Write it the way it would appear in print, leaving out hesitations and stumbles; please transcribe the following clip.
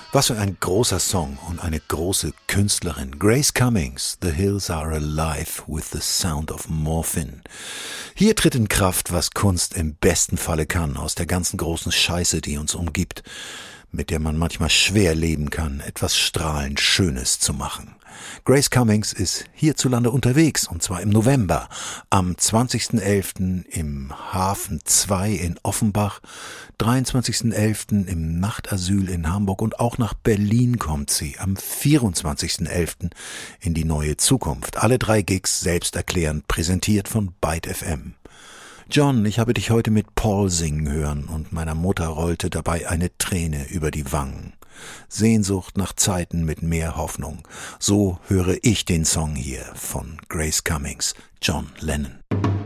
Was für ein großer Song und eine große Künstlerin. Grace Cummings, The Hills Are Alive with the Sound of Morphine. Hier tritt in Kraft, was Kunst im besten Falle kann, aus der ganzen großen Scheiße, die uns umgibt, mit der man manchmal schwer leben kann, etwas strahlend Schönes zu machen. Grace Cummings ist hierzulande unterwegs, und zwar im November. Am 20.11. im Hafen 2 in Offenbach, 23.11. im Nachtasyl in Hamburg und auch nach Berlin kommt sie am 24.11. in die neue Zukunft. Alle 3 Gigs selbsterklärend, präsentiert von Byte FM. John, ich habe dich heute mit Paul singen hören und meiner Mutter rollte dabei eine Träne über die Wangen. Sehnsucht nach Zeiten mit mehr Hoffnung. So höre ich den Song hier von Grace Cummings, John Lennon.